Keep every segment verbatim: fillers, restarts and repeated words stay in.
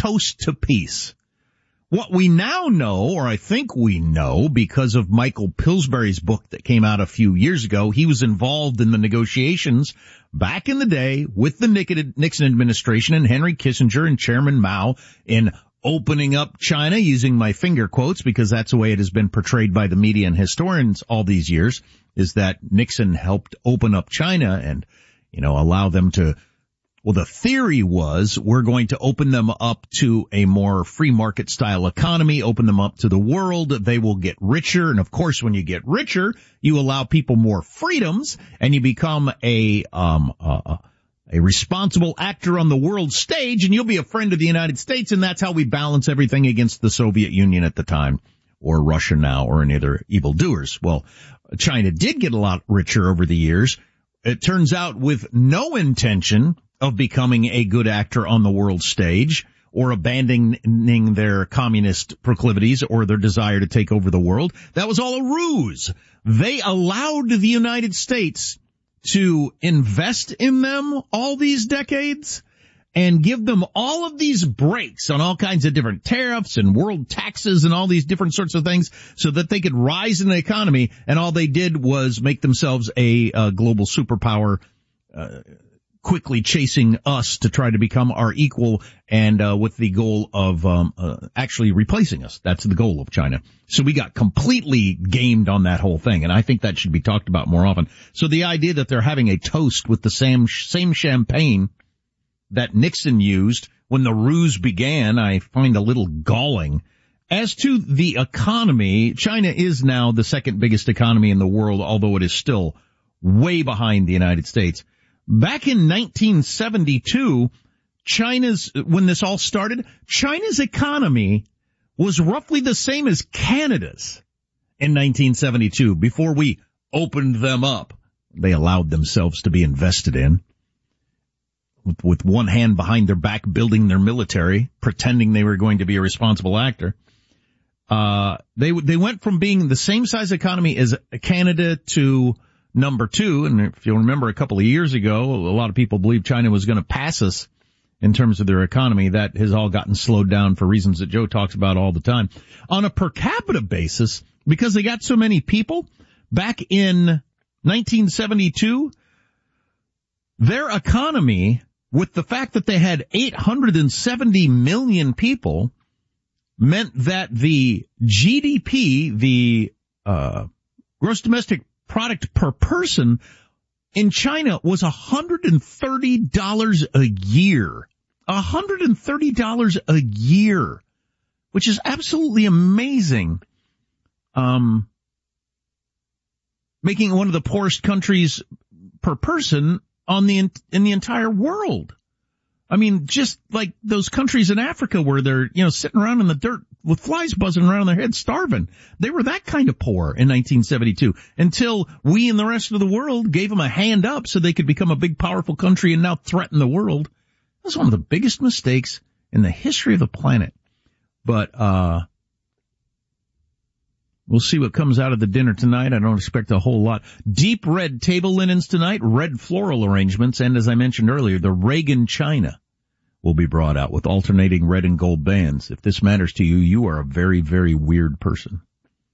toast to peace. What we now know, or I think we know, because of Michael Pillsbury's book that came out a few years ago, he was involved in the negotiations back in the day with the Nixon administration and Henry Kissinger and Chairman Mao in opening up China, using my finger quotes because that's the way it has been portrayed by the media and historians all these years, is that Nixon helped open up China and, you know, allow them to, well, the theory was we're going to open them up to a more free market style economy, open them up to the world. They will get richer. And of course, when you get richer, you allow people more freedoms and you become a, um, uh, a responsible actor on the world stage, and you'll be a friend of the United States. And that's how we balance everything against the Soviet Union at the time, or Russia now, or any other evildoers. Well, China did get a lot richer over the years. It turns out with no intention of becoming a good actor on the world stage or abandoning their communist proclivities or their desire to take over the world. That was all a ruse. They allowed the United States to invest in them all these decades and give them all of these breaks on all kinds of different tariffs and world taxes and all these different sorts of things so that they could rise in the economy. And all they did was make themselves a, a global superpower, uh, quickly chasing us to try to become our equal, and uh, with the goal of um, uh, actually replacing us. That's the goal of China. So we got completely gamed on that whole thing, and I think that should be talked about more often. So the idea that they're having a toast with the same same champagne that Nixon used when the ruse began, I find a little galling. As to the economy, China is now the second biggest economy in the world, although it is still way behind the United States. Back in nineteen seventy-two, China's, when this all started, China's economy was roughly the same as Canada's in nineteen seventy-two, before we opened them up. They allowed themselves to be invested in, with, with one hand behind their back, building their military, pretending they were going to be a responsible actor. Uh, they, they went from being the same size economy as Canada to number two, and if you'll remember a couple of years ago, a lot of people believed China was going to pass us in terms of their economy. That has all gotten slowed down for reasons that Joe talks about all the time. On a per capita basis, because they got so many people, back in nineteen seventy-two, their economy, with the fact that they had eight hundred seventy million people, meant that the G D P, the uh gross domestic product per person in China, was one hundred thirty dollars a year. one hundred thirty dollars a year, which is absolutely amazing. Um, making it one of the poorest countries per person on the, in the entire world. I mean, just like those countries in Africa where they're, you know, sitting around in the dirt with flies buzzing around their heads starving. They were that kind of poor in nineteen seventy-two, until we and the rest of the world gave them a hand up so they could become a big, powerful country and now threaten the world. That's one of the biggest mistakes in the history of the planet. But, uh, we'll see what comes out of the dinner tonight. I don't expect a whole lot. Deep red table linens tonight, red floral arrangements, and as I mentioned earlier, the Reagan China will be brought out with alternating red and gold bands. If this matters to you, you are a very, very weird person.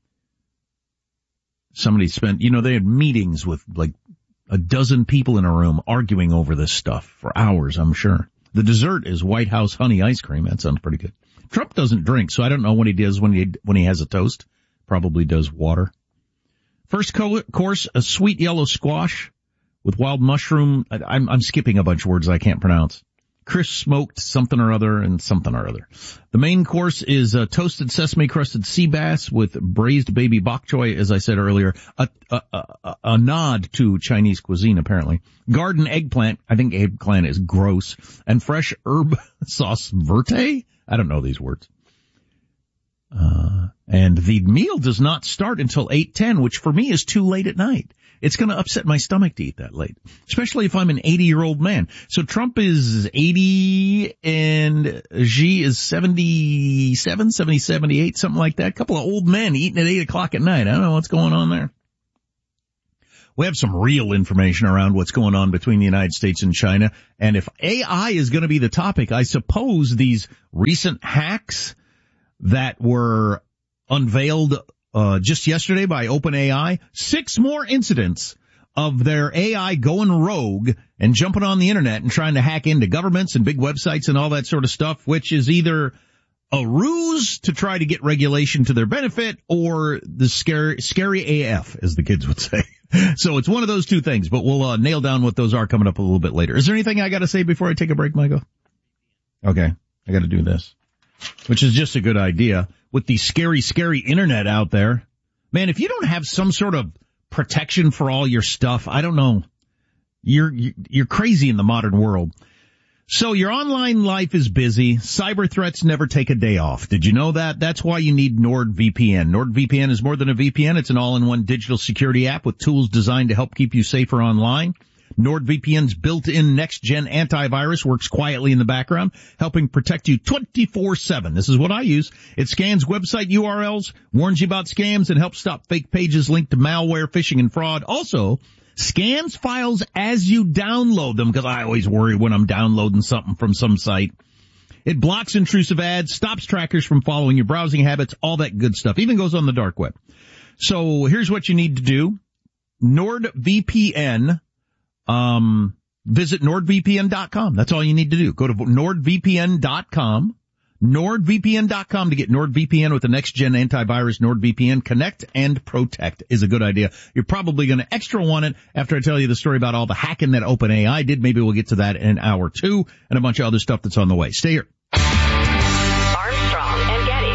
Somebody spent, you know, they had meetings with like a dozen people in a room arguing over this stuff for hours, I'm sure. The dessert is White House honey ice cream. That sounds pretty good. Trump doesn't drink, so I don't know what he does when he, when he has a toast. Probably does water. First co- course, a sweet yellow squash with wild mushroom. I, I'm, I'm skipping a bunch of words I can't pronounce. Crisp smoked something or other and something or other. The main course is uh, toasted sesame crusted sea bass with braised baby bok choy, as I said earlier, a, a, a, a nod to Chinese cuisine apparently. Garden eggplant, I think eggplant is gross, and fresh herb sauce verte. I don't know these words. Uh, and the meal does not start until eight ten, which for me is too late at night. It's going to upset my stomach to eat that late, especially if I'm an eighty-year-old man. So Trump is eighty and Xi is seventy-seven, seventy, seventy-eight, something like that. A couple of old men eating at eight o'clock at night. I don't know what's going on there. we have some real information around what's going on between the United States and China. And if A I is going to be the topic, I suppose these recent hacks that were unveiled uh just yesterday by OpenAI, six more incidents of their A I going rogue and jumping on the internet and trying to hack into governments and big websites and all that sort of stuff, which is either a ruse to try to get regulation to their benefit or the scary, scary A F, as the kids would say. So it's one of those two things, but we'll uh, nail down what those are coming up a little bit later. Is there anything I got to say before I take a break, Michael? Okay, I got to do this, which is just a good idea with the scary, scary internet out there. Man, if you don't have some sort of protection for all your stuff, I don't know. You're you're crazy in the modern world. So your online life is busy. Cyber threats never take a day off. Did you know that? That's why you need NordVPN. NordVPN is more than a V P N. It's an all-in-one digital security app with tools designed to help keep you safer online. NordVPN's built-in next-gen antivirus works quietly in the background, helping protect you twenty-four seven. This is what I use. It scans website U R Ls, warns you about scams, and helps stop fake pages linked to malware, phishing, and fraud. Also, scans files as you download them, because I always worry when I'm downloading something from some site. It blocks intrusive ads, stops trackers from following your browsing habits, all that good stuff. Even goes on the dark web. So here's what you need to do. NordVPN, um, visit NordVPN dot com. That's all you need to do. Go to NordVPN dot com. NordVPN dot com to get NordVPN with the next-gen antivirus. NordVPN Connect and Protect is a good idea. You're probably going to extra want it after I tell you the story about all the hacking that OpenAI did. Maybe we'll get to that in hour two and a bunch of other stuff that's on the way. Stay here. Armstrong and Getty.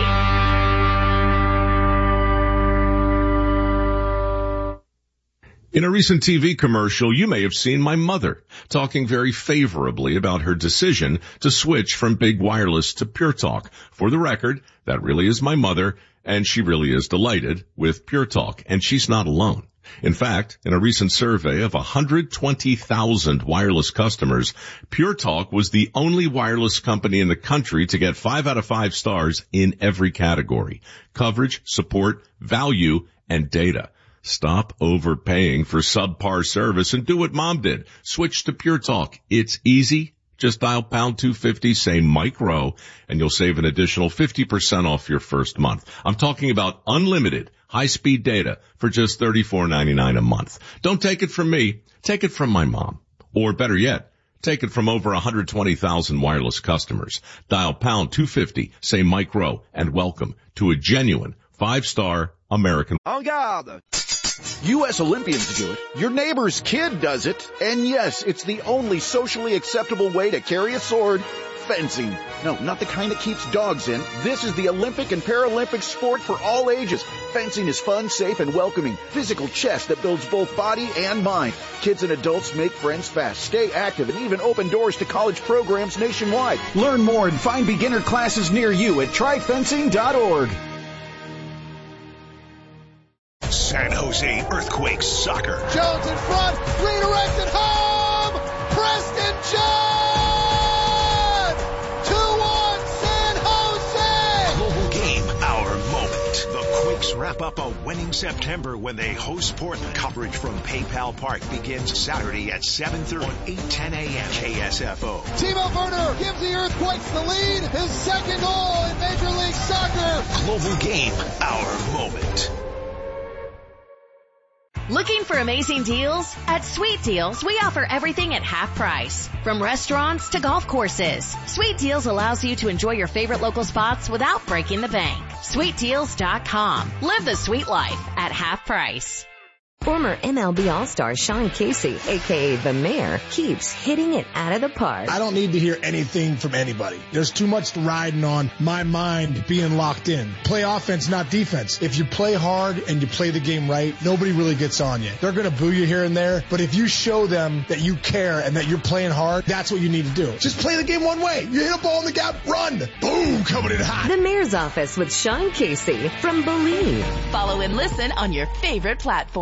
In a recent T V commercial, you may have seen my mother talking very favorably about her decision to switch from big wireless to Pure Talk. For the record, that really is my mother, and she really is delighted with Pure Talk, and she's not alone. In fact, in a recent survey of one hundred twenty thousand wireless customers, Pure Talk was the only wireless company in the country to get five out of five stars in every category: coverage, support, value, and data. Stop overpaying for subpar service and do what Mom did. Switch to Pure Talk. It's easy. Just dial pound two fifty, say Mike Rowe, and you'll save an additional fifty percent off your first month. I'm talking about unlimited high-speed data for just thirty-four ninety-nine a month. Don't take it from me. Take it from my mom. Or better yet, take it from over one hundred twenty thousand wireless customers. Dial pound two fifty, say Mike Rowe, and welcome to a genuine five-star American. En garde! U S Olympians do it. Your neighbor's kid does it. And yes, it's the only socially acceptable way to carry a sword. Fencing. No, not the kind that keeps dogs in. This is the Olympic and Paralympic sport for all ages. Fencing is fun, safe, and welcoming. Physical chess that builds both body and mind. Kids and adults make friends fast, stay active, and even open doors to college programs nationwide. Learn more and find beginner classes near you at try fencing dot org. San Jose Earthquakes soccer. Jones in front, redirected home! Preston John! two one San Jose! Global game, our moment. The Quakes wrap up a winning September when they host Portland. Coverage from PayPal Park begins Saturday at seven thirty on eight ten a.m. K S F O. Timo Werner gives the Earthquakes the lead. His second goal in Major League Soccer. Global game, our moment. Looking for amazing deals? At Sweet Deals, we offer everything at half price. From restaurants to golf courses. Sweet Deals allows you to enjoy your favorite local spots without breaking the bank. sweet deals dot com. Live the sweet life at half price. Former M L B All-Star Sean Casey, a k a. The Mayor, keeps hitting it out of the park. I don't need to hear anything from anybody. There's too much riding on my mind being locked in. Play offense, not defense. If you play hard and you play the game right, nobody really gets on you. They're going to boo you here and there, but if you show them that you care and that you're playing hard, that's what you need to do. Just play the game one way. You hit a ball in the gap, run. Boom, coming in hot. The Mayor's Office with Sean Casey from Believe. Follow and listen on your favorite platform.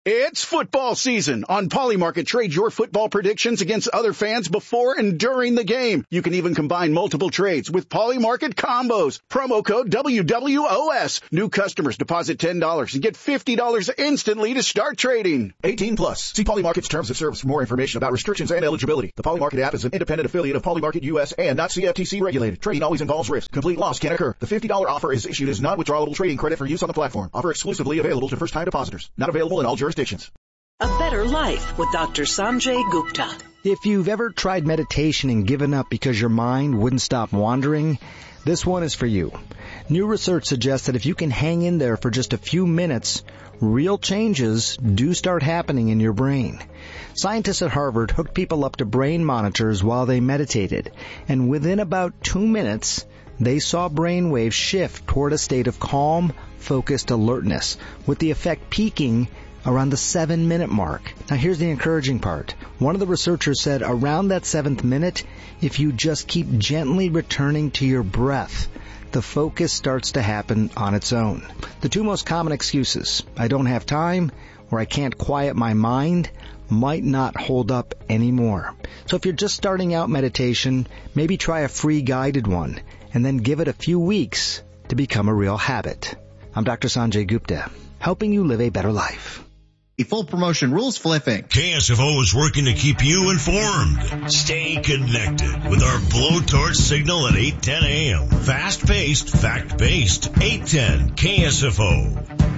It's football season. On Polymarket, trade your football predictions against other fans before and during the game. You can even combine multiple trades with Polymarket combos. Promo code W W O S. New customers deposit ten dollars and get fifty dollars instantly to start trading. eighteen plus. See Polymarket's terms of service for more information about restrictions and eligibility. The Polymarket app is an independent affiliate of Polymarket U S and not C F T C regulated. Trading always involves risk. Complete loss can occur. The fifty dollars offer is issued as non-withdrawable trading credit for use on the platform. Offer exclusively available to first-time depositors. Not available in all jurisdictions. A Better Life with Doctor Sanjay Gupta. If you've ever tried meditation and given up because your mind wouldn't stop wandering, this one is for you. New research suggests that if you can hang in there for just a few minutes, real changes do start happening in your brain. Scientists at Harvard hooked people up to brain monitors while they meditated, and within about two minutes, they saw brain waves shift toward a state of calm, focused alertness, with the effect peaking around the seven-minute mark. Now here's the encouraging part. One of the researchers said around that seventh minute, if you just keep gently returning to your breath, the focus starts to happen on its own. The two most common excuses, I don't have time or I can't quiet my mind, might not hold up anymore. So if you're just starting out meditation, maybe try a free guided one and then give it a few weeks to become a real habit. I'm Doctor Sanjay Gupta, helping you live a better life. Full promotion rules flipping. K S F O is working to keep you informed. Stay connected with our blowtorch signal at eight ten a.m. Fast-paced, fact-based. eight ten K S F O.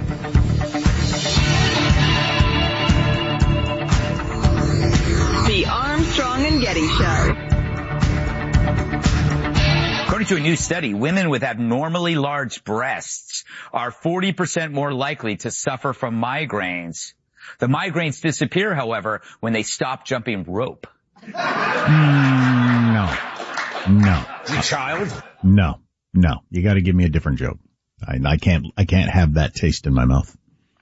The Armstrong and Getty Show. According to a new study, women with abnormally large breasts are forty percent more likely to suffer from migraines. The migraines disappear, however, when they stop jumping rope. Mm, no. No. You child? No. No. You gotta give me a different joke. I, I can't, I can't have that taste in my mouth.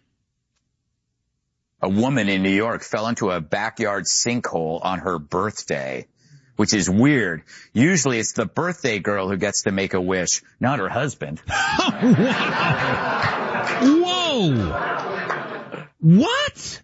A woman in New York fell into a backyard sinkhole on her birthday, which is weird. Usually it's the birthday girl who gets to make a wish, not her husband. Whoa! What?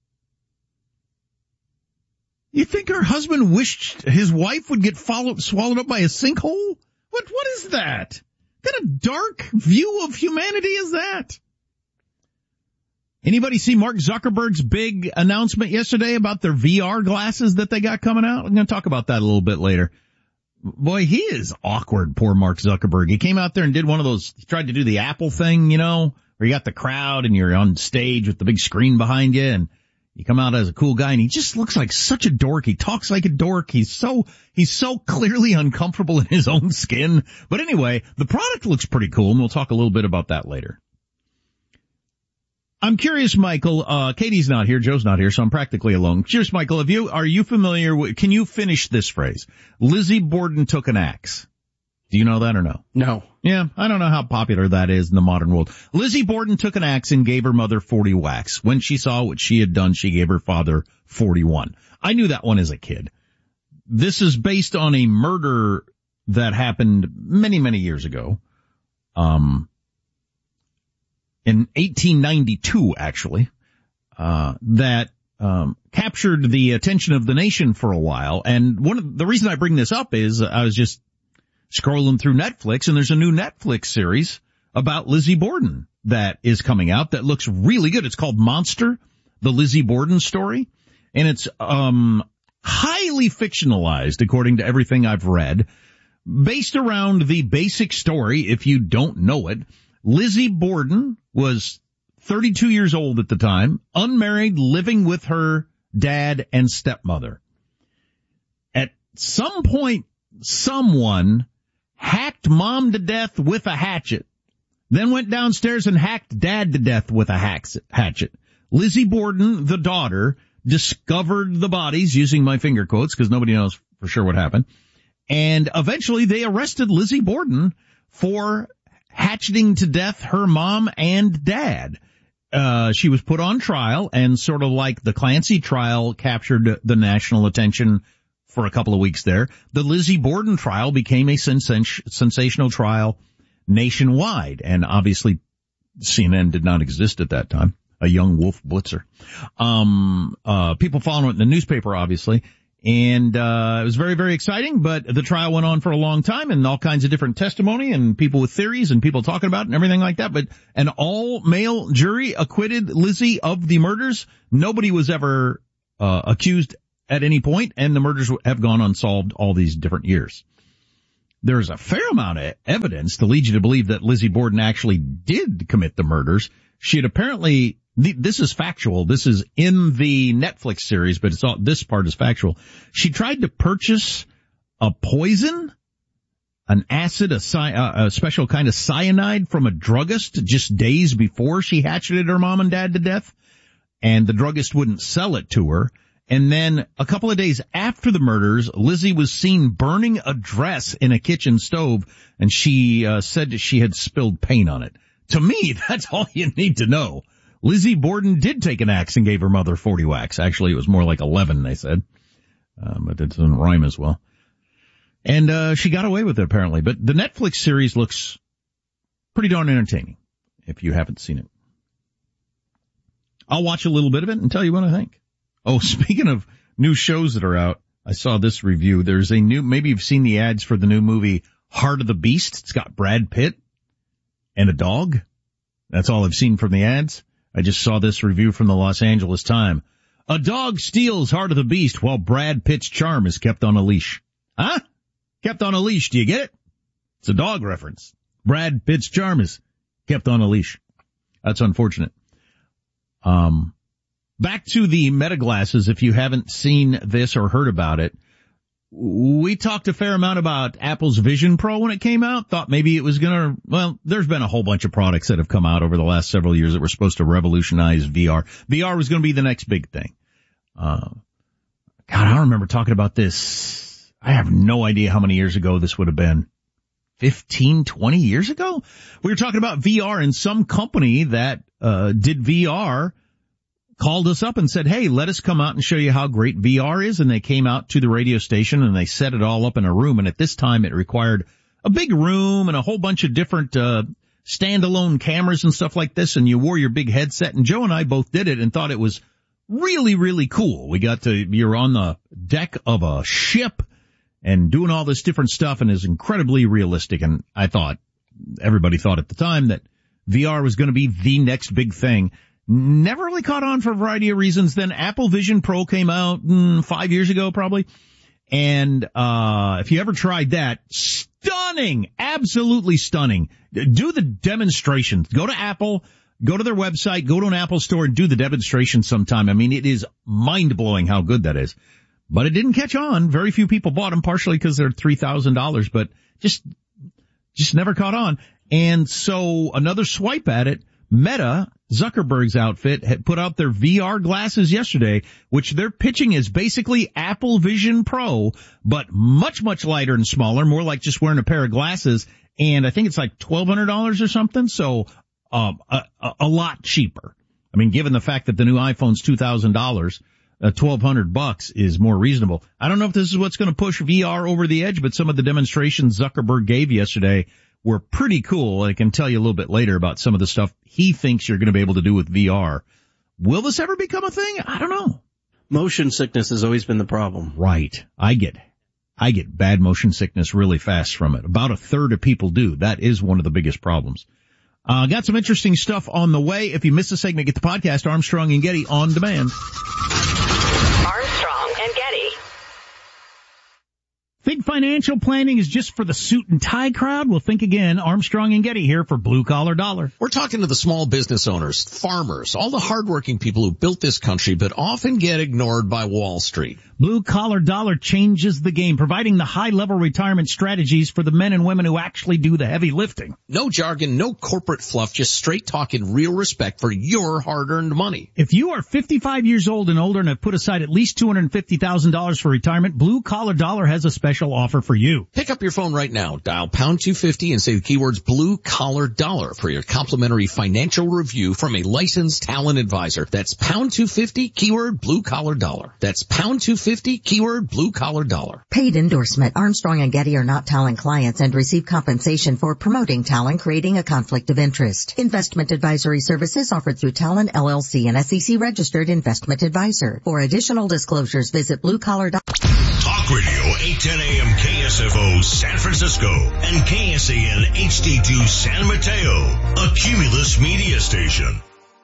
You think her husband wished his wife would get followed, swallowed up by a sinkhole? What, what is that? What kind of dark view of humanity is that? Anybody see Mark Zuckerberg's big announcement yesterday about their V R glasses that they got coming out? I'm going to talk about that a little bit later. Boy, he is awkward, poor Mark Zuckerberg. He came out there and did one of those, he tried to do the Apple thing, you know, where you got the crowd and you're on stage with the big screen behind you and you come out as a cool guy and he just looks like such a dork. He talks like a dork. He's so, he's so clearly uncomfortable in his own skin. But anyway, the product looks pretty cool and we'll talk a little bit about that later. I'm curious, Michael, uh, Katie's not here, Joe's not here, so I'm practically alone. Curious, Michael, have you, are you familiar with, can you finish this phrase? Lizzie Borden took an axe. Do you know that or no? No. Yeah, I don't know how popular that is in the modern world. Lizzie Borden took an axe and gave her mother forty whacks. When she saw what she had done, she gave her father forty-one. I knew that one as a kid. This is based on a murder that happened many, many years ago. Um, in eighteen ninety-two, actually, uh, that, um, captured the attention of the nation for a while. And one of the reason I bring this up is I was just scrolling through Netflix and there's a new Netflix series about Lizzie Borden that is coming out that looks really good. It's called Monster, the Lizzie Borden story. And it's, um, highly fictionalized according to everything I've read, based around the basic story. If you don't know it, Lizzie Borden was thirty-two years old at the time, unmarried, living with her dad and stepmother. At some point, someone hacked mom to death with a hatchet, then went downstairs and hacked dad to death with a hatchet. Lizzie Borden, the daughter, discovered the bodies, using my finger quotes because nobody knows for sure what happened, and eventually they arrested Lizzie Borden for hatcheting to death her mom and dad. Uh, she was put on trial, and sort of like the Clancy trial captured the national attention for a couple of weeks there, the Lizzie Borden trial became a sens- sensational trial nationwide. And obviously C N N did not exist at that time. a young Wolf Blitzer. Um, uh, people following it in the newspaper, obviously. And, uh, it was very, very exciting, but the trial went on for a long time and all kinds of different testimony and people with theories and people talking about it and everything like that. But an all-male jury acquitted Lizzie of the murders. Nobody was ever, uh, accused at any point, and the murders have gone unsolved all these different years. There's a fair amount of evidence to lead you to believe that Lizzie Borden actually did commit the murders. She had apparently, this is factual, this is in the Netflix series, but it's all, this part is factual. She tried to purchase a poison, an acid, a, a special kind of cyanide from a druggist just days before she hatcheted her mom and dad to death, and the druggist wouldn't sell it to her. And then a couple of days after the murders, Lizzie was seen burning a dress in a kitchen stove, and she uh, said that she had spilled paint on it. To me, that's all you need to know. Lizzie Borden did take an axe and gave her mother forty whacks. Actually, it was more like eleven, they said. Um, but it doesn't rhyme as well. And uh she got away with it, apparently. But the Netflix series looks pretty darn entertaining, if you haven't seen it. I'll watch a little bit of it and tell you what I think. Oh, speaking of new shows that are out, I saw this review. There's a new, maybe you've seen the ads for the new movie Heart of the Beast. It's got Brad Pitt and a dog. That's all I've seen from the ads. I just saw this review from the Los Angeles Times. A dog steals Heart of the Beast while Brad Pitt's charm is kept on a leash. Huh? Kept on a leash. Do you get it? It's a dog reference. Brad Pitt's charm is kept on a leash. That's unfortunate. Um, back to the Meta glasses. If you haven't seen this or heard about it, we talked a fair amount about Apple's Vision Pro when it came out. Thought maybe it was gonna, well, there's been a whole bunch of products that have come out over the last several years that were supposed to revolutionize V R. V R was gonna be the next big thing. Uh, God, I don't remember talking about this. I have no idea how many years ago this would have been. fifteen, twenty years ago? We were talking about V R, and some company that, uh, did V R called us up and said, hey, let us come out and show you how great V R is. And they came out to the radio station and they set it all up in a room. And at this time it required a big room and a whole bunch of different, uh, standalone cameras and stuff like this. And you wore your big headset, and Joe and I both did it and thought it was really, really cool. We got to, you're on the deck of a ship and doing all this different stuff, and is incredibly realistic. And I thought, everybody thought at the time that V R was going to be the next big thing. Never really caught on for a variety of reasons. Then Apple Vision Pro came out mm, five years ago probably. And, uh, if you ever tried that, stunning, absolutely stunning. Do the demonstrations. Go to Apple, go to their website, go to an Apple store and do the demonstration sometime. I mean, it is mind blowing how good that is. But it didn't catch on. Very few people bought them, partially because they're three thousand dollars, but just, just never caught on. And so another swipe at it, Meta, Zuckerberg's outfit, had put out their V R glasses yesterday, which they're pitching as basically Apple Vision Pro, but much, much lighter and smaller, more like just wearing a pair of glasses. And I think it's like twelve hundred dollars or something. So, um, a, a lot cheaper. I mean, given the fact that the new iPhone's two thousand dollars, uh, twelve hundred bucks is more reasonable. I don't know if this is what's going to push V R over the edge, but some of the demonstrations Zuckerberg gave yesterday were pretty cool. I can tell you a little bit later about some of the stuff he thinks you're going to be able to do with V R. Will this ever become a thing? I don't know. Motion sickness has always been the problem. Right. I get, I get bad motion sickness really fast from it. About a third of people do. That is one of the biggest problems. Uh, got some interesting stuff on the way. If you missed a segment, get the podcast Armstrong and Getty on demand. Armstrong and Getty. Think financial planning is just for the suit and tie crowd? Well, think again. Armstrong and Getty here for Blue Collar Dollar. We're talking to the small business owners, farmers, all the hardworking people who built this country but often get ignored by Wall Street. Blue Collar Dollar changes the game, providing the high-level retirement strategies for the men and women who actually do the heavy lifting. No jargon, no corporate fluff, just straight talking, real respect for your hard-earned money. If you are fifty-five years old and older and have put aside at least two hundred fifty thousand dollars for retirement, Blue Collar Dollar has a special special offer for you. Pick up your phone right now, dial pound two fifty and say the keywords blue collar dollar for your complimentary financial review from a licensed talent advisor. That's pound two fifty, keyword blue collar dollar. That's pound two fifty, keyword blue collar dollar. Paid endorsement. Armstrong and Getty are not Talon clients and receive compensation for promoting Talon, creating a conflict of interest. Investment advisory services offered through Talon L L C, an S E C registered investment advisor. For additional disclosures, visit blue collar dollar. Talk Radio eight ten A M K S F O San Francisco and K S A N H D two San Mateo, a Cumulus media station.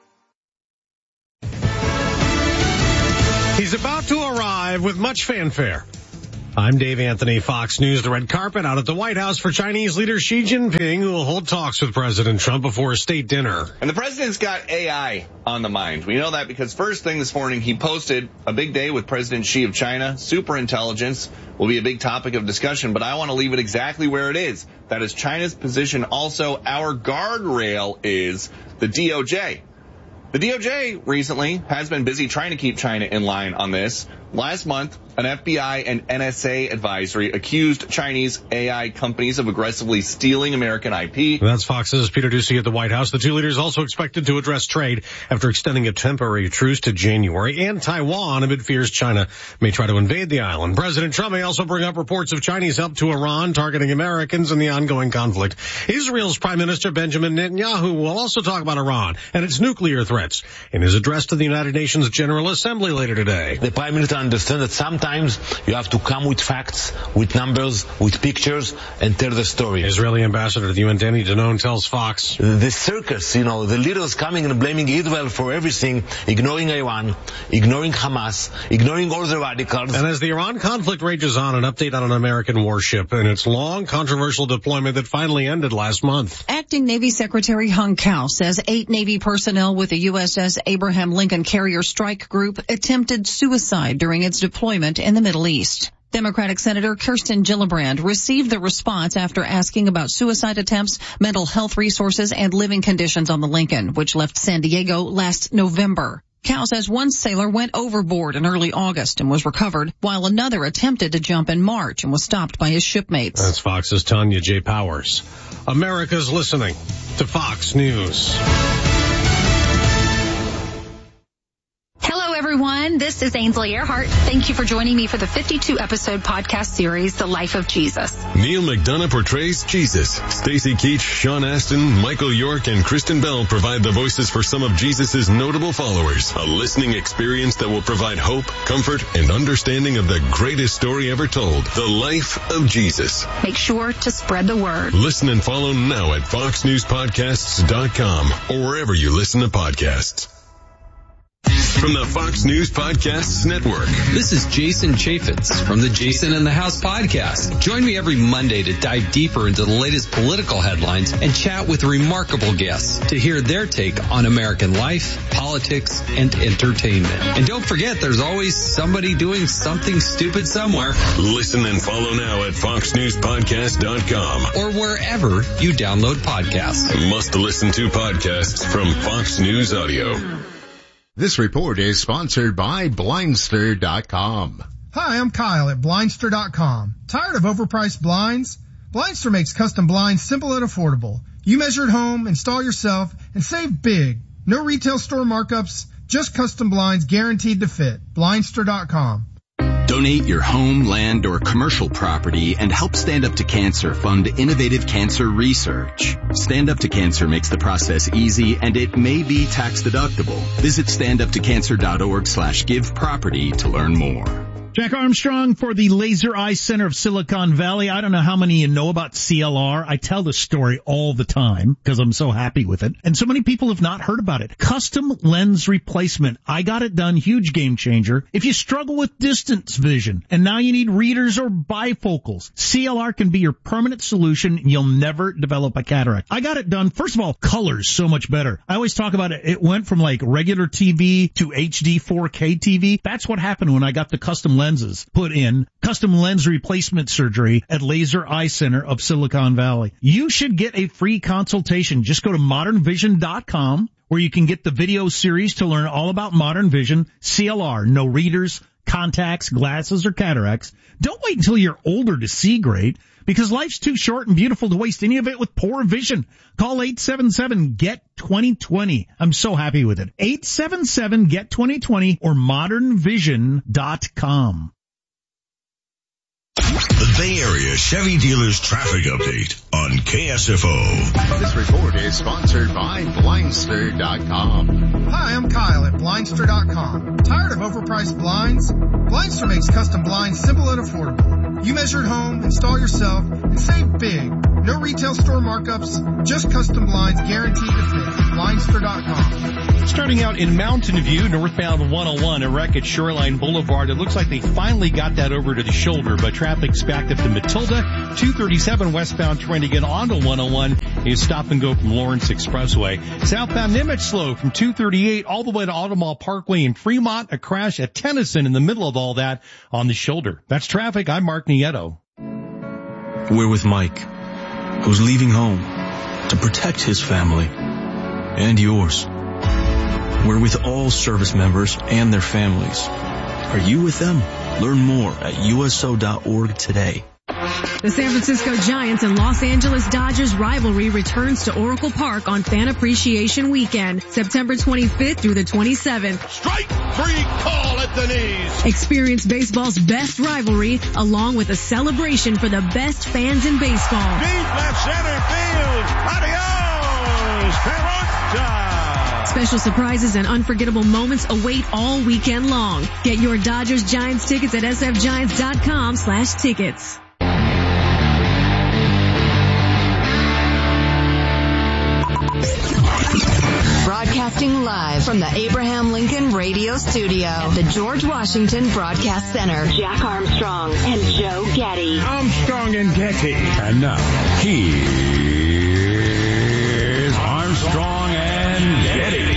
He's about to arrive with much fanfare. I'm Dave Anthony, Fox News. The red carpet out at the White House for Chinese leader Xi Jinping, who will hold talks with President Trump before a state dinner. And the president's got A I on the mind. We know that because first thing this morning, he posted a big day with President Xi of China. Superintelligence will be a big topic of discussion, but I want to leave it exactly where it is. That is China's position. Also, our guardrail is the D O J. The D O J recently has been busy trying to keep China in line on this. Last month, an F B I and N S A advisory accused Chinese A I companies of aggressively stealing American I P. That's Fox's Peter Doocy at the White House. The two leaders also expected to address trade after extending a temporary truce to January, and Taiwan amid fears China may try to invade the island. President Trump may also bring up reports of Chinese help to Iran targeting Americans in the ongoing conflict. Israel's Prime Minister Benjamin Netanyahu will also talk about Iran and its nuclear threats in his address to the United Nations General Assembly later today. The Prime Minister understands that sometimes you have to come with facts, with numbers, with pictures, and tell the story. Israeli ambassador to the U N, Danny Danon, tells Fox. The circus, you know, the leaders coming and blaming Israel for everything, ignoring Iran, ignoring Hamas, ignoring all the radicals. And as the Iran conflict rages on, an update on an American warship and its long, controversial deployment that finally ended last month. Acting Navy Secretary Hung Kao says eight Navy personnel with the U S S Abraham Lincoln Carrier Strike Group attempted suicide during its deployment in the Middle East. Democratic Senator Kirsten Gillibrand received the response after asking about suicide attempts, mental health resources, and living conditions on the Lincoln, which left San Diego last November. Kao says one sailor went overboard in early August and was recovered, while another attempted to jump in March and was stopped by his shipmates. That's Fox's Tanya J. Powers. America's listening to Fox News. Hello, everyone. This is Ainsley Earhart. Thank you for joining me for the fifty-two episode podcast series, The Life of Jesus. Neil McDonough portrays Jesus. Stacey Keach, Sean Astin, Michael York, and Kristen Bell provide the voices for some of Jesus' notable followers. A listening experience that will provide hope, comfort, and understanding of the greatest story ever told, The Life of Jesus. Make sure to spread the word. Listen and follow now at fox news podcasts dot com or wherever you listen to podcasts. From the Fox News Podcasts Network. This is Jason Chaffetz from the Jason in the House podcast. Join me every Monday to dive deeper into the latest political headlines and chat with remarkable guests to hear their take on American life, politics, and entertainment. And don't forget, there's always somebody doing something stupid somewhere. Listen and follow now at fox news podcast dot com or wherever you download podcasts. Must listen to podcasts from Fox News Audio. This report is sponsored by Blindster dot com. Hi, I'm Kyle at Blindster dot com. Tired of overpriced blinds? Blindster makes custom blinds simple and affordable. You measure at home, install yourself, and save big. No retail store markups, just custom blinds guaranteed to fit. Blindster dot com. Donate your home, land, or commercial property and help Stand Up to Cancer fund innovative cancer research. Stand Up to Cancer makes the process easy and it may be tax deductible. Visit stand up to cancer dot org slash give property to learn more. Jack Armstrong for the Laser Eye Center of Silicon Valley. I don't know how many of you know about C L R. I tell this story all the time because I'm so happy with it. And so many people have not heard about it. Custom lens replacement. I got it done. Huge game changer. If you struggle with distance vision and now you need readers or bifocals, C L R can be your permanent solution and you'll never develop a cataract. I got it done. First of all, color's so much better. I always talk about it. It went from like regular T V to H D four K T V. That's what happened when I got the custom lenses put in. Custom lens replacement surgery at Laser Eye Center of Silicon Valley. You should get a free consultation. Just go to modern vision dot com where you can get the video series to learn all about modern vision, C L R, no readers, contacts, glasses, or cataracts, don't wait until you're older to see great, because life's too short and beautiful to waste any of it with poor vision. Call eight seven seven, G E T twenty twenty. I'm so happy with it. eight seven seven, G E T twenty twenty or modern vision dot com. The Bay Area Chevy Dealers Traffic Update on K S F O. This report is sponsored by Blindster dot com. Hi, I'm Kyle at Blindster dot com. Tired of overpriced blinds? Blindster makes custom blinds simple and affordable. You measure at home, install yourself, and save big. No retail store markups, just custom blinds guaranteed to fit. Blindster dot com. Starting out in Mountain View, northbound one oh one, a wreck at Shoreline Boulevard. It looks like they finally got that over to the shoulder, but traffic's backed up to Matilda. two thirty-seven westbound trying to get onto one oh one is stop and go from Lawrence Expressway. Southbound Nimitz slow from two thirty-eight all the way to Automall Parkway in Fremont. A crash at Tennyson in the middle of all that on the shoulder. That's traffic. I'm Mark Nieto. We're with Mike, who's leaving home to protect his family and yours. We're with all service members and their families. Are you with them? Learn more at U S O dot org today. The San Francisco Giants and Los Angeles Dodgers rivalry returns to Oracle Park on Fan Appreciation Weekend, September twenty-fifth through the twenty-seventh. Strike three, call at the knees. Experience baseball's best rivalry along with a celebration for the best fans in baseball. Deep left center field. Adios, Toronto. Special surprises and unforgettable moments await all weekend long. Get your Dodgers Giants tickets at S F Giants dot com slash tickets. Broadcasting live from the Abraham Lincoln Radio Studio at the George Washington Broadcast Center. Jack Armstrong and Joe Getty. Armstrong and Getty. And now, here's Armstrong and Getty.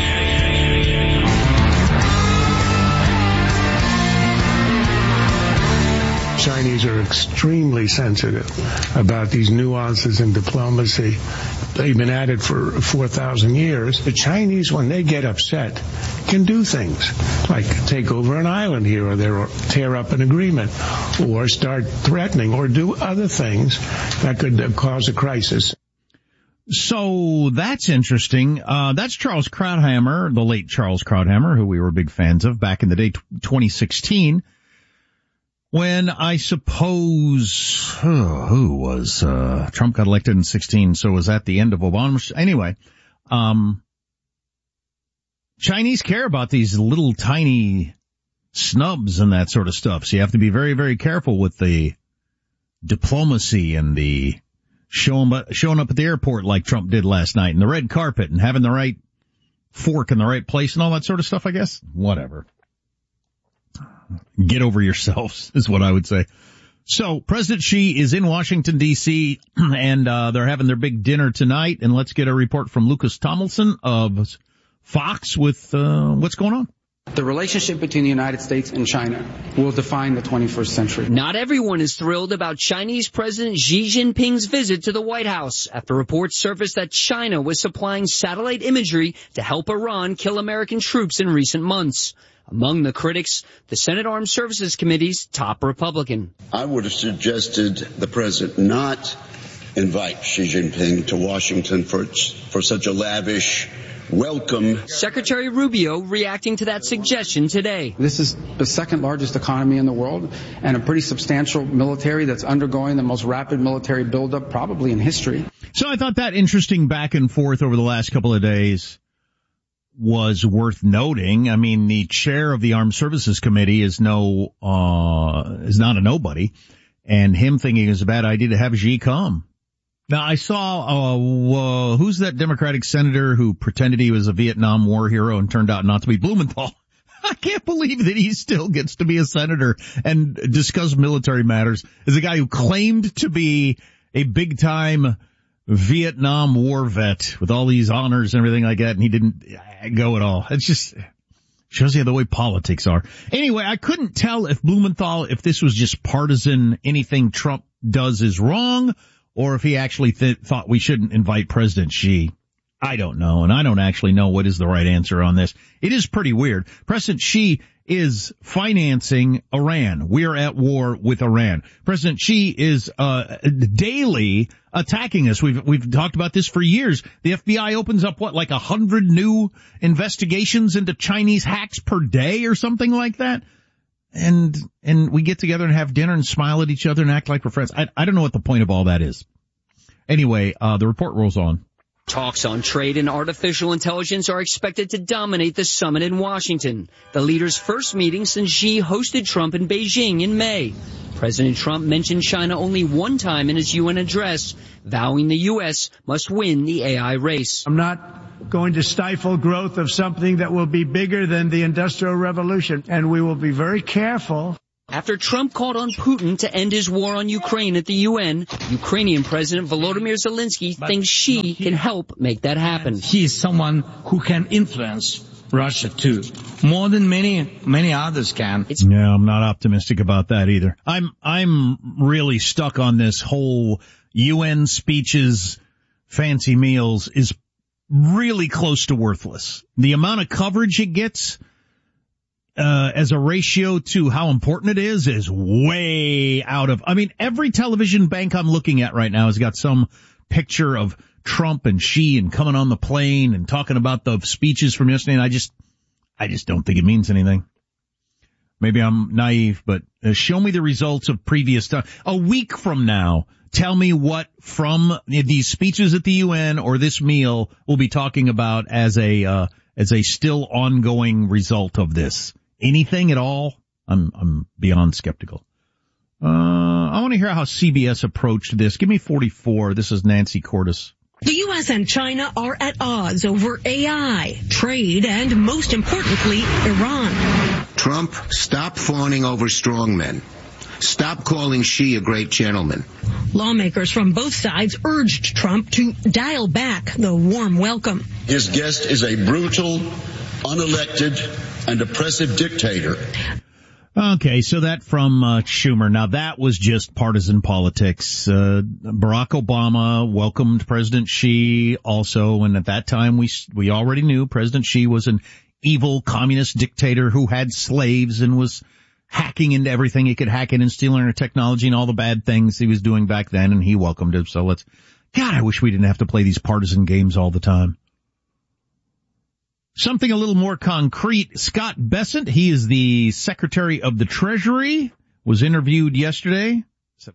Chinese are extremely sensitive about these nuances in diplomacy. They've been at it for four thousand years. The Chinese, when they get upset, can do things like take over an island here or there, or tear up an agreement, or start threatening, or do other things that could uh, cause a crisis. So that's interesting. Uh, that's Charles Krauthammer, the late Charles Krauthammer, who we were big fans of back in the day, twenty sixteen. When I suppose, oh, who was, uh, Trump got elected in sixteen, so was that the end of Obama? Anyway, um, Chinese care about these little tiny snubs and that sort of stuff, so you have to be very, very careful with the diplomacy and the showing, showing up at the airport like Trump did last night, and the red carpet, and having the right fork in the right place and all that sort of stuff, I guess. Whatever. Get over yourselves is what I would say. So President Xi is in Washington, D C, and uh they're having their big dinner tonight. And let's get a report from Lucas Tomlinson of Fox with uh what's going on. The relationship between the United States and China will define the twenty-first century. Not everyone is thrilled about Chinese President Xi Jinping's visit to the White House after reports surfaced that China was supplying satellite imagery to help Iran kill American troops in recent months. Among the critics, the Senate Armed Services Committee's top Republican. I would have suggested the president not invite Xi Jinping to Washington for, for such a lavish welcome. Secretary Rubio reacting to that suggestion today. This is the second largest economy in the world and a pretty substantial military that's undergoing the most rapid military buildup probably in history. So I thought that interesting back and forth over the last couple of days was worth noting. I mean, the chair of the Armed Services Committee is no, uh, is not a nobody, and him thinking it's a bad idea to have Xi come. Now, I saw, uh, uh, who's that Democratic senator who pretended he was a Vietnam War hero and turned out not to be? Blumenthal. I can't believe that he still gets to be a senator and discuss military matters as a guy who claimed to be a big time Vietnam War vet with all these honors and everything like that, and he didn't go at all. It's just shows you the way politics are. Anyway, I couldn't tell if Blumenthal, if this was just partisan, anything Trump does is wrong, or if he actually th- thought we shouldn't invite President Xi. I don't know, and I don't actually know what is the right answer on this. It is pretty weird. President Xi is financing Iran. We're at war with Iran. President Xi is uh daily attacking us. We've we've talked about this for years. The F B I opens up what, like a hundred new investigations into Chinese hacks per day or something like that. And and we get together and have dinner and smile at each other and act like we're friends. I I don't know what the point of all that is. Anyway, uh the report rolls on. Talks on trade and artificial intelligence are expected to dominate the summit in Washington, the leaders' first meeting since Xi hosted Trump in Beijing in May. President Trump mentioned China only one time in his U N address, vowing the U S must win the A I race. I'm not going to stifle growth of something that will be bigger than the Industrial Revolution, and we will be very careful. After Trump called on Putin to end his war on Ukraine at the U N, Ukrainian President Volodymyr Zelensky but thinks Xi no, can help make that happen. He is someone who can influence Russia too, more than many, many others can. It's- no, I'm not optimistic about that either. I'm, I'm really stuck on this whole U N speeches, fancy meals is really close to worthless. The amount of coverage it gets Uh, as a ratio to how important it is, is way out of, I mean, every television bank I'm looking at right now has got some picture of Trump and Xi and coming on the plane and talking about the speeches from yesterday, and I just, I just don't think it means anything. Maybe I'm naive, but uh, show me the results of previous time. A week from now, tell me what from these speeches at the U N or this meal we'll be talking about as a, uh, as a still ongoing result of this. Anything at all? I'm, I'm beyond skeptical. Uh, I want to hear how C B S approached this. Give me forty-four. This is Nancy Cordes. The U S and China are at odds over A I, trade, and most importantly, Iran. Trump, stop fawning over strongmen. Stop calling Xi a great gentleman. Lawmakers from both sides urged Trump to dial back the warm welcome. His guest is a brutal, unelected, and oppressive dictator. Okay, so that from uh, Schumer. Now that was just partisan politics. Uh, Barack Obama welcomed President Xi also, and at that time we we already knew President Xi was an evil communist dictator who had slaves and was hacking into everything he could hack in and stealing our technology and all the bad things he was doing back then, and he welcomed him. So let's, God, I wish we didn't have to play these partisan games all the time. Something a little more concrete. Scott Bessent, he is the Secretary of the Treasury, was interviewed yesterday,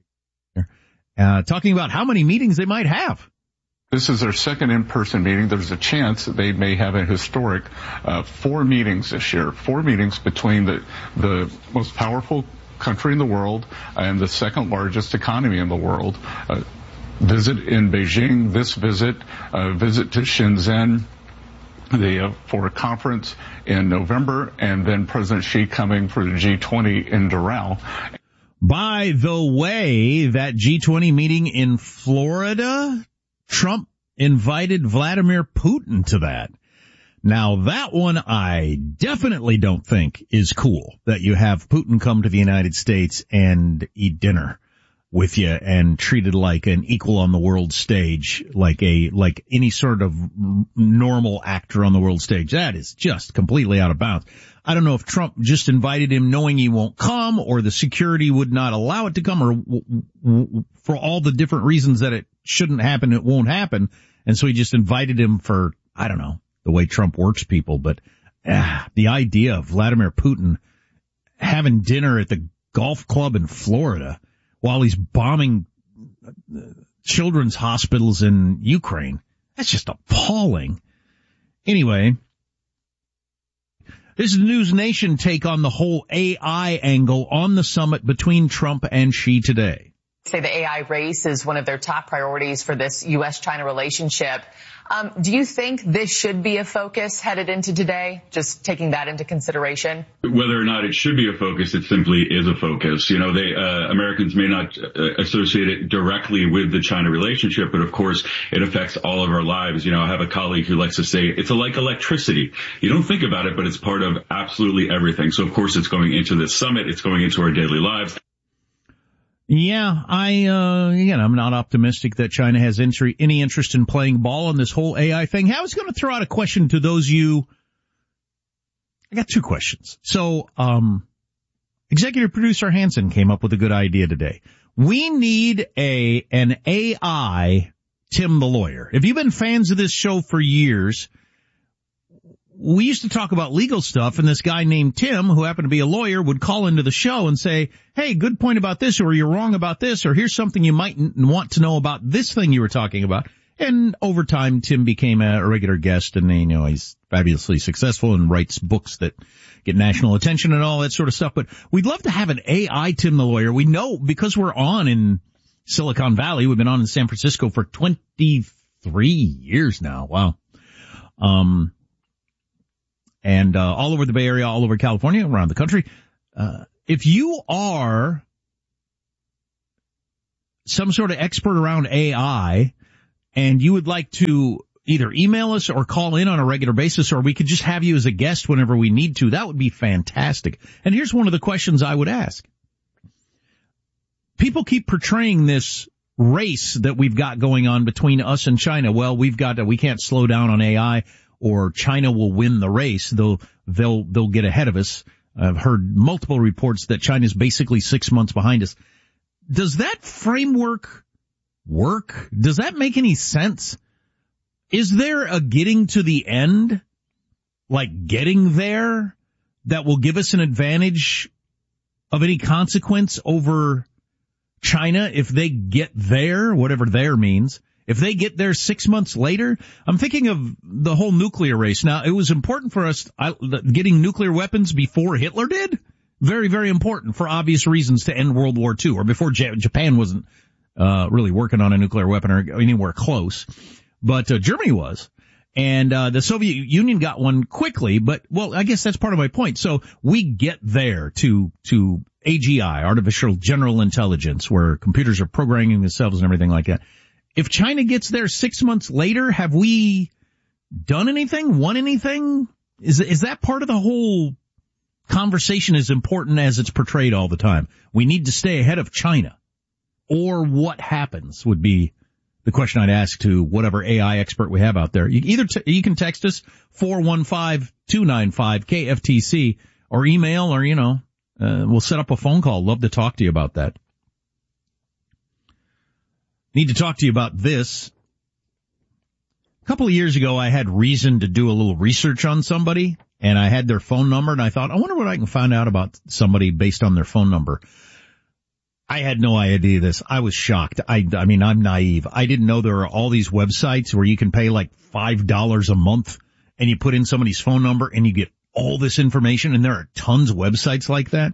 uh, talking about how many meetings they might have. This is their second in-person meeting. There's a chance that they may have a historic uh, four meetings this year, four meetings between the, the most powerful country in the world and the second largest economy in the world. Uh, visit in Beijing, this visit, uh, visit to Shenzhen, The, uh, for a conference in November, and then President Xi coming for the G twenty in Doral. By the way, that G twenty meeting in Florida, Trump invited Vladimir Putin to that. Now that one I definitely don't think is cool, that you have Putin come to the United States and eat dinner with you and treated like an equal on the world stage, like a, like any sort of normal actor on the world stage. That is just completely out of bounds. I don't know if Trump just invited him knowing he won't come, or the security would not allow it to come, or w- w- for all the different reasons that it shouldn't happen, it won't happen. And so he just invited him for, I don't know, the way Trump works people. But ah, the idea of Vladimir Putin having dinner at the golf club in Florida while he's bombing children's hospitals in Ukraine, that's just appalling. Anyway, this is the News Nation take on the whole A I angle on the summit between Trump and Xi today. Say the A I race is one of their top priorities for this U S China relationship. Um, do you think this should be a focus headed into today, just taking that into consideration? Whether or not it should be a focus, it simply is a focus. You know, they, uh, Americans may not uh, associate it directly with the China relationship, but of course it affects all of our lives. You know, I have a colleague who likes to say it's like electricity. You don't think about it, but it's part of absolutely everything. So of course it's going into this summit. It's going into our daily lives. Yeah, I, uh, again, I'm not optimistic that China has entry, any interest in playing ball on this whole A I thing. I was going to throw out a question to those of you I got two questions. So, um, executive producer Hanson came up with a good idea today. We need a, an A I Tim the lawyer. If you've been fans of this show for years, we used to talk about legal stuff, and this guy named Tim, who happened to be a lawyer, would call into the show and say, hey, good point about this, or you're wrong about this, or here's something you might n- want to know about this thing you were talking about. And over time, Tim became a regular guest, and, you know, he's fabulously successful and writes books that get national attention and all that sort of stuff. But we'd love to have an A I Tim the lawyer. We know, because we're on in Silicon Valley, we've been on in San Francisco for twenty-three years now. Wow. Um, and, uh, all over the Bay Area, all over California, around the country. Uh, if you are some sort of expert around A I and you would like to either email us or call in on a regular basis, or we could just have you as a guest whenever we need to, that would be fantastic. And here's one of the questions I would ask. People keep portraying this race that we've got going on between us and China. Well, we've got to, we can't slow down on A I, or China will win the race. They'll, they'll, they'll get ahead of us. I've heard multiple reports that China's basically six months behind us. Does that framework work? Does that make any sense? Is there a getting to the end, like getting there, that will give us an advantage of any consequence over China if they get there, whatever there means? If they get there six months later, I'm thinking of the whole nuclear race. Now, it was important for us I, getting nuclear weapons before Hitler did. Very, very important for obvious reasons to end World War Two, or before J- Japan wasn't uh really working on a nuclear weapon or anywhere close. But uh, Germany was. And uh the Soviet Union got one quickly, but, well, I guess that's part of my point. So we get there to to A G I, artificial general intelligence, where computers are programming themselves and everything like that. If China gets there six months later, have we done anything, won anything? Is is that part of the whole conversation as important as it's portrayed all the time? We need to stay ahead of China. Or what happens would be the question I'd ask to whatever A I expert we have out there. You either t- you can text us four one five, two nine five, K F T C, or email, or, you know, uh, we'll set up a phone call. Love to talk to you about that. Need to talk to you about this. A couple of years ago, I had reason to do a little research on somebody, and I had their phone number, and I thought, I wonder what I can find out about somebody based on their phone number. I had no idea this. I was shocked. I, I mean, I'm naive. I didn't know there are all these websites where you can pay like five dollars a month and you put in somebody's phone number and you get all this information, and there are tons of websites like that.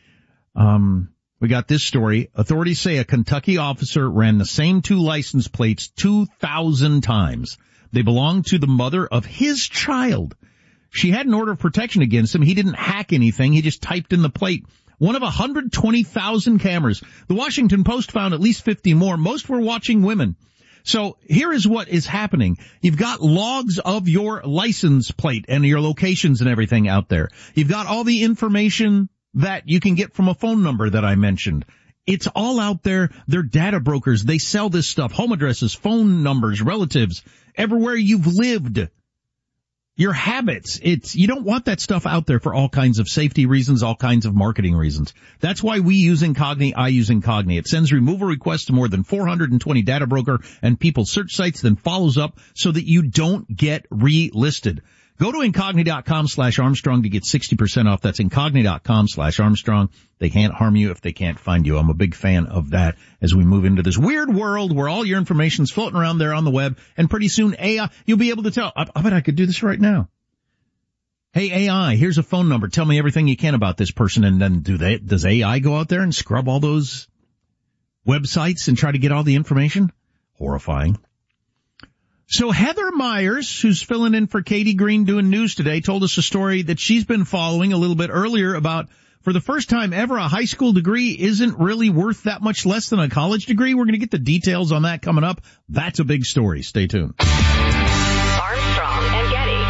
Um, we got this story. Authorities say a Kentucky officer ran the same two license plates two thousand times. They belonged to the mother of his child. She had an order of protection against him. He didn't hack anything. He just typed in the plate. One of one hundred twenty thousand cameras. The Washington Post found at least fifty more. Most were watching women. So here is what is happening. You've got logs of your license plate and your locations and everything out there. You've got all the information that you can get from a phone number that I mentioned. It's all out there. They're data brokers. They sell this stuff. Home addresses, phone numbers, relatives, everywhere you've lived. Your habits. It's, you don't want that stuff out there for all kinds of safety reasons, all kinds of marketing reasons. That's why we use Incogni. I use Incogni. It sends removal requests to more than four hundred twenty data broker and people search sites, then follows up so that you don't get relisted. Go to Incogni.com slash Armstrong to get sixty percent off. That's Incogni.com slash Armstrong. They can't harm you if they can't find you. I'm a big fan of that as we move into this weird world where all your information's floating around there on the web, and pretty soon A I, you'll be able to tell. I, I bet I could do this right now. Hey, A I, here's a phone number. Tell me everything you can about this person. And then do they, does A I go out there and scrub all those websites and try to get all the information? Horrifying. So Heather Myers, who's filling in for Katie Green doing news today, told us a story that she's been following a little bit earlier about, for the first time ever, a high school degree isn't really worth that much less than a college degree. We're going to get the details on that coming up. That's a big story. Stay tuned. Armstrong and Getty.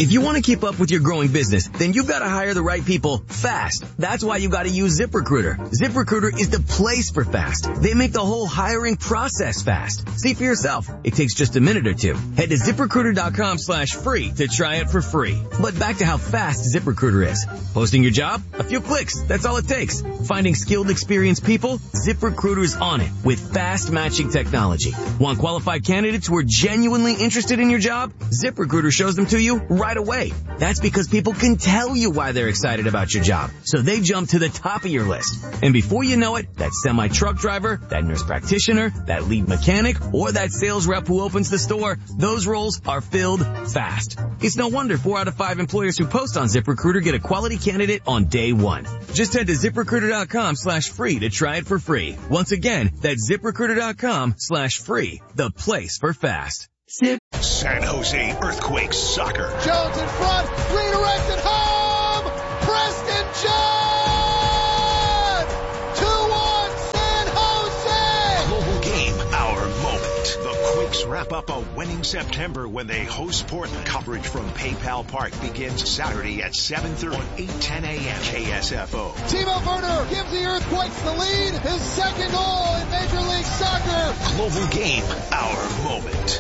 If you want to keep up with your growing business, then you've got to hire the right people fast. That's why you got to use ZipRecruiter. ZipRecruiter is the place for fast. They make the whole hiring process fast. See for yourself. It takes just a minute or two. Head to ZipRecruiter.com slash free to try it for free. But back to how fast ZipRecruiter is. Posting your job? A few clicks. That's all it takes. Finding skilled, experienced people? ZipRecruiter's on it with fast matching technology. Want qualified candidates who are genuinely interested in your job? ZipRecruiter shows them to you right away. That's because people can tell you why they're excited about your job, so they jump to the top of your list. And before you know it, that semi-truck driver, that nurse practitioner, that lead mechanic, or that sales rep who opens the store, those roles are filled fast. It's no wonder four out of five employers who post on ZipRecruiter get a quality candidate on day one. Just head to ZipRecruiter.com slash free to try it for free. Once again, that's ZipRecruiter.com slash free, the place for fast. Zip. San Jose Earthquakes soccer. Jones in front, redirected home! Preston John! two one San Jose! Global game, our moment. The Quakes wrap up a winning September when they host Portland. Coverage from PayPal Park begins Saturday at seven thirty on eight ten a.m. K S F O. Timo Werner gives the Earthquakes the lead. His second goal in Major League Soccer. Global game, our moment.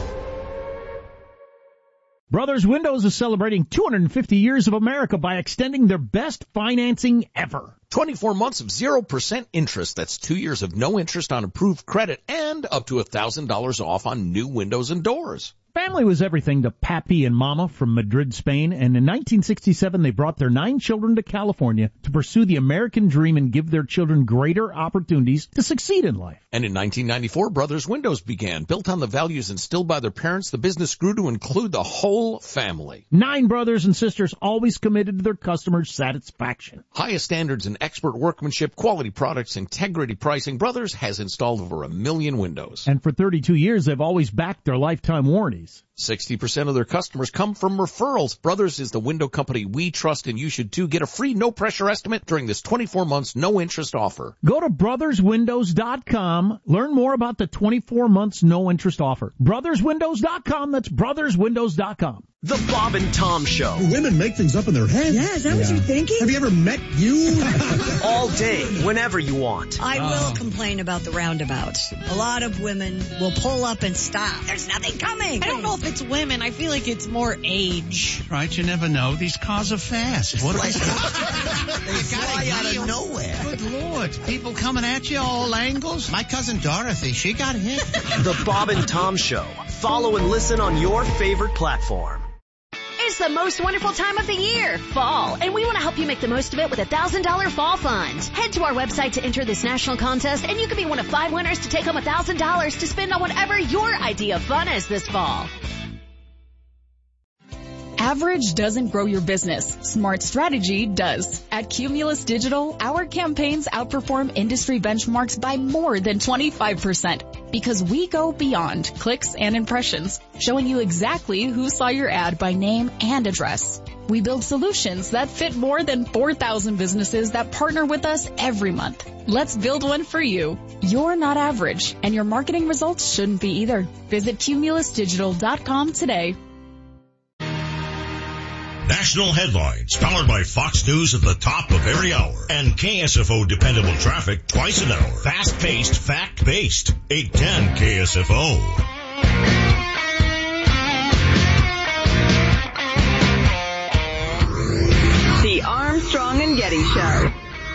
Brothers Windows is celebrating two hundred fifty years of America by extending their best financing ever. twenty-four months of zero percent interest. That's two years of no interest on approved credit and up to one thousand dollars off on new windows and doors. Family was everything to Pappy and Mama from Madrid, Spain, and in nineteen sixty-seven they brought their nine children to California to pursue the American dream and give their children greater opportunities to succeed in life. And in nineteen ninety-four, Brothers Windows began. Built on the values instilled by their parents, the business grew to include the whole family. Nine brothers and sisters always committed to their customers' satisfaction. Highest standards in expert workmanship, quality products, integrity pricing. Brothers has installed over a million windows. And for thirty-two years, they've always backed their lifetime warranties. sixty percent of their customers come from referrals. Brothers is the window company we trust, and you should too. Get a free no-pressure estimate during this twenty-four months no-interest offer. Go to brothers windows dot com. Learn more about the twenty-four months no-interest offer. brothers windows dot com. That's brothers windows dot com. The Bob and Tom Show. Women make things up in their heads. Yeah, is that yeah. what you're thinking? Have you ever met you? All day, whenever you want. I uh, will complain about the roundabouts. A lot of women will pull up and stop. There's nothing coming. I don't know if it's women. I feel like it's more age. Right, you never know. These cars are fast. What are they? They fly out of nowhere. Good Lord. People coming at you all angles. My cousin Dorothy, she got hit. The Bob and Tom Show. Follow and listen on your favorite platform. It's the most wonderful time of the year, fall, and we want to help you make the most of it with a one thousand dollars fall fund. Head to our website to enter this national contest, and you could be one of five winners to take home one thousand dollars to spend on whatever your idea of fun is this fall. Average doesn't grow your business. Smart strategy does. At Cumulus Digital, our campaigns outperform industry benchmarks by more than twenty-five percent because we go beyond clicks and impressions, showing you exactly who saw your ad by name and address. We build solutions that fit more than four thousand businesses that partner with us every month. Let's build one for you. You're not average, and your marketing results shouldn't be either. Visit cumulus digital dot com today. National headlines powered by Fox News at the top of every hour and K S F O dependable traffic twice an hour. Fast-paced, fact-based. eight ten K S F O. The Armstrong and Getty Show.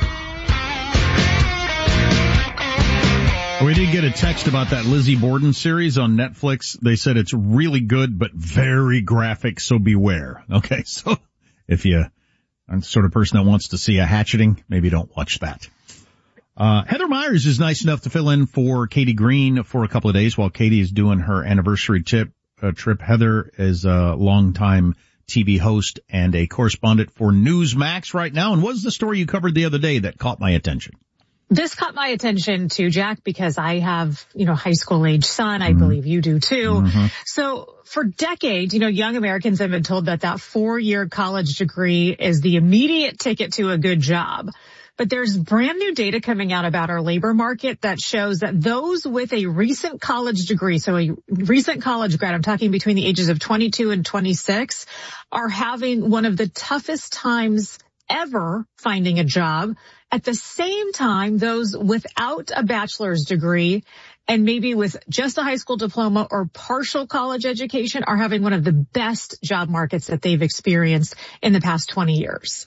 We did get a text about that Lizzie Borden series on Netflix. They said it's really good, but very graphic, so beware. Okay, so if you are the sort of person that wants to see a hatcheting, maybe don't watch that. Uh, Heather Myers is nice enough to fill in for Katie Green for a couple of days while Katie is doing her anniversary tip, uh, trip. Heather is a longtime T V host and a correspondent for Newsmax right now. And what was the story you covered the other day that caught my attention? This caught my attention too, Jack, because I have, you know, high school age son. I mm-hmm. believe you do too. Mm-hmm. So for decades, you know, young Americans have been told that that four-year college degree is the immediate ticket to a good job. but there's brand new data coming out about our labor market that shows that those with a recent college degree, so a recent college grad, I'm talking between the ages of twenty-two and twenty-six, are having one of the toughest times ever finding a job. At the same time, those without a bachelor's degree and maybe with just a high school diploma or partial college education are having one of the best job markets that they've experienced in the past twenty years.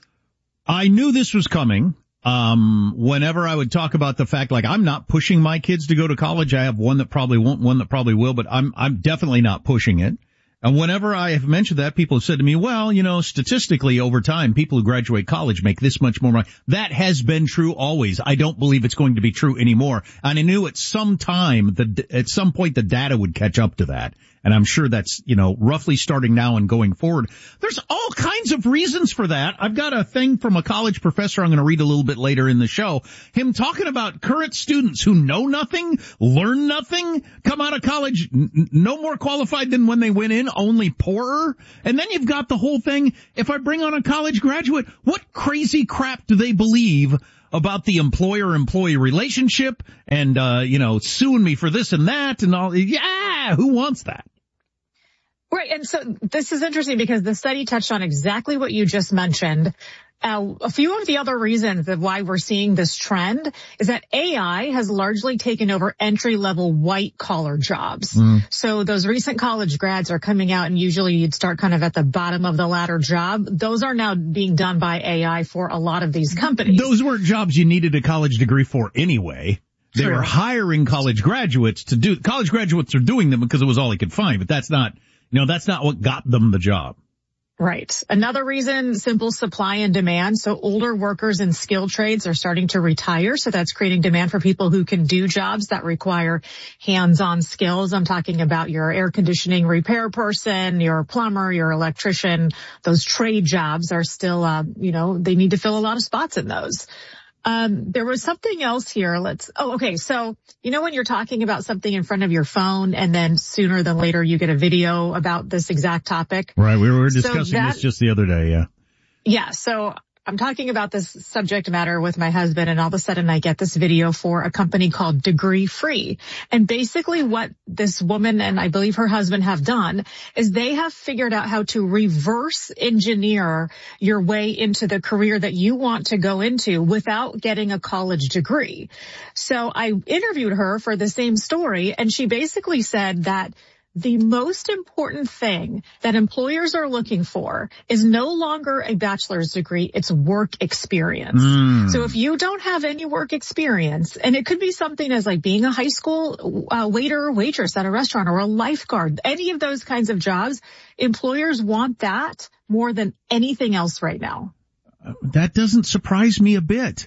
I knew this was coming. Um, whenever I would talk about the fact, like, I'm not pushing my kids to go to college. I have one that probably won't, one that probably will, but I'm, I'm definitely not pushing it. And whenever I have mentioned that, people have said to me, well, you know, statistically over time, people who graduate college make this much more money. That has been true always. I don't believe it's going to be true anymore. And I knew at some time, the, at some point, the data would catch up to that. And I'm sure that's, you know, roughly starting now and going forward. There's all kinds of reasons for that. I've got a thing from a college professor I'm going to read a little bit later in the show. Him talking about current students who know nothing, learn nothing, come out of college n- no more qualified than when they went in, only poorer. And then you've got the whole thing. If I bring on a college graduate, what crazy crap do they believe about the employer-employee relationship and, uh, you know, suing me for this and that and all? Yeah, who wants that? Right. And so this is interesting because the study touched on exactly what you just mentioned. Uh, a few of the other reasons of why we're seeing this trend is that A I has largely taken over entry-level white-collar jobs. Mm. So those recent college grads are coming out, and usually you'd start kind of at the bottom of the ladder job. Those are now being done by A I for a lot of these companies. Those weren't jobs you needed a college degree for anyway. They True. were hiring college graduates to do, college graduates are doing them because it was all they could find, but that's not, you know, that's not what got them the job. Right. Another reason, simple supply and demand. So older workers in skilled trades are starting to retire. So that's creating demand for people who can do jobs that require hands-on skills. I'm talking about your air conditioning repair person, your plumber, your electrician. Those trade jobs are still, uh, you know, they need to fill a lot of spots in those. Um, there was something else here. Let's, oh, okay. So, you know, when you're talking about something in front of your phone and then sooner than later you get a video about this exact topic. Right. We were discussing so that, this just the other day. Yeah. Yeah. So I'm talking about this subject matter with my husband, and all of a sudden I get this video for a company called Degree Free. And basically what this woman and I believe her husband have done is they have figured out how to reverse engineer your way into the career that you want to go into without getting a college degree. So I interviewed her for the same story, and she basically said that the most important thing that employers are looking for is no longer a bachelor's degree, it's work experience. Mm. So if you don't have any work experience, and it could be something as like being a high school uh, waiter or waitress at a restaurant or a lifeguard, any of those kinds of jobs, employers want that more than anything else right now. That doesn't surprise me a bit.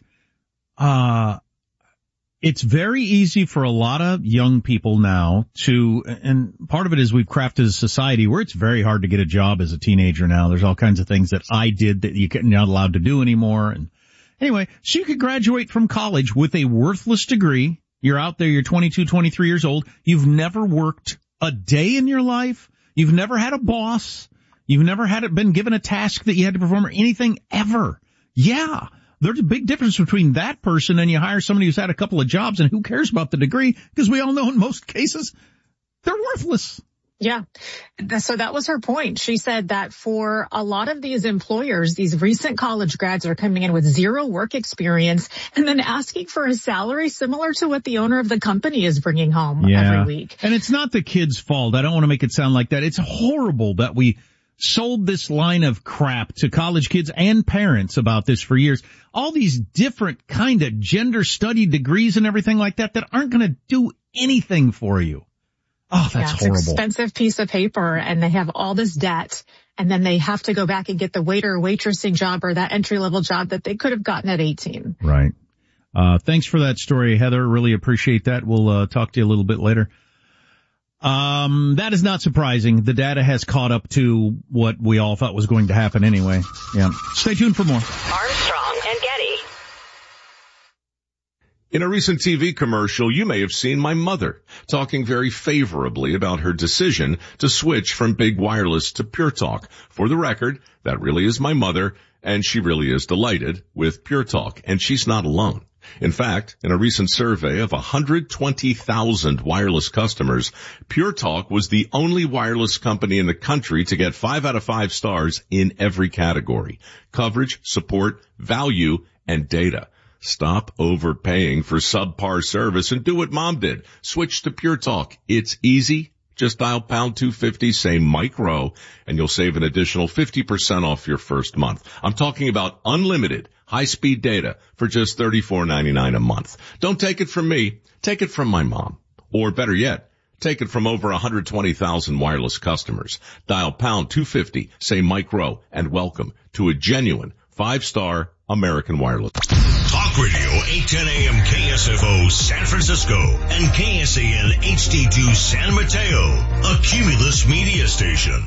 Uh, It's very easy for a lot of young people now to, and part of it is we've crafted a society where it's very hard to get a job as a teenager now. There's all kinds of things that I did that you're not allowed to do anymore. And anyway, so you could graduate from college with a worthless degree. You're out there, you're twenty-two, twenty-three years old. You've never worked a day in your life. You've never had a boss. You've never had it been given a task that you had to perform or anything ever. Yeah. There's a big difference between that person and you hire somebody who's had a couple of jobs, and who cares about the degree, because we all know in most cases they're worthless. Yeah. So that was her point. She said that for a lot of these employers, these recent college grads are coming in with zero work experience and then asking for a salary similar to what the owner of the company is bringing home yeah. every week. And it's not the kid's fault. I don't want to make it sound like that. It's horrible that we sold this line of crap to college kids and parents about this for years. All these different kind of gender study degrees and everything like that that aren't going to do anything for you. Oh, that's yeah, it's horrible. It's an expensive piece of paper, and they have all this debt, and then they have to go back and get the waiter or waitressing job or that entry-level job that they could have gotten at eighteen. Right. Uh, thanks for that story, Heather. Really appreciate that. We'll uh, talk to you a little bit later. Um, that is not surprising. The data has caught up to what we all thought was going to happen anyway. Yeah. Stay tuned for more. Armstrong and Getty. In a recent T V commercial, you may have seen my mother talking very favorably about her decision to switch from Big Wireless to Pure Talk. For the record, that really is my mother, And she really is delighted with Pure Talk, and she's not alone. In fact, in a recent survey of one hundred twenty thousand wireless customers, Pure Talk was the only wireless company in the country to get five out of five stars in every category: coverage, support, value, and data. Stop overpaying for subpar service and do what Mom did. Switch to Pure Talk. It's easy. Just dial pound two fifty, say Mike Rowe, and you'll save an additional fifty percent off your first month. I'm talking about unlimited high-speed data for just thirty-four ninety-nine a month. Don't take it from me. Take it from my mom. Or better yet, take it from over one hundred twenty thousand wireless customers. Dial pound two fifty, say Mike Rowe, and welcome to a genuine five-star American Wireless. Talk Radio eight ten A M K S F O San Francisco and K S A N H D two San Mateo, a Cumulus media station.